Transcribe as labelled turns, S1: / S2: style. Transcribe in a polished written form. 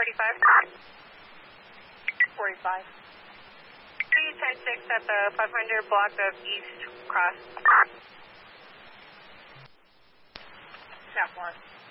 S1: 45.
S2: 45.
S1: Please 10-6 at the 500 block of East Cross.
S2: South 1.